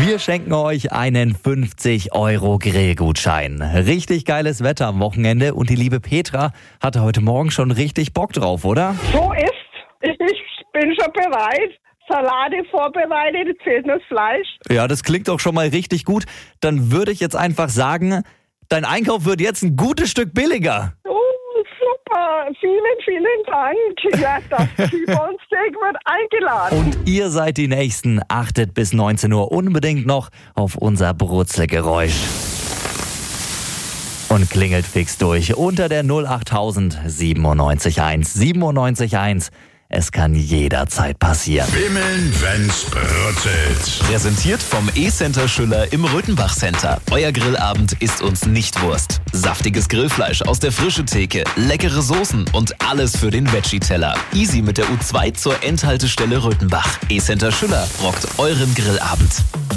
Wir schenken euch einen 50€ Grillgutschein. Richtig geiles Wetter am Wochenende und die liebe Petra hatte heute Morgen schon richtig Bock drauf, oder? So ist. Ich bin schon bereit. Salate vorbereitet, jetzt fehlt nur das Fleisch. Ja, das klingt doch schon mal richtig gut. Dann würde ich jetzt einfach sagen, dein Einkauf wird jetzt ein gutes Stück billiger. Oh, super. Vielen Dank. Ja, das T-Bone Steak wird eingeladen. Und ihr seid die Nächsten. Achtet bis 19 Uhr unbedingt noch auf unser Brutzelgeräusch. Und klingelt fix durch unter der 08000 971 971. Es kann jederzeit passieren. Bimmeln, wenn's brutzelt. Präsentiert vom E-Center Schüller im Röthenbach Center. Euer Grillabend ist uns nicht Wurst. Saftiges Grillfleisch aus der frischen Theke, leckere Soßen und alles für den Veggie-Teller. Easy mit der U2 zur Endhaltestelle Röthenbach. E-Center Schüller rockt euren Grillabend.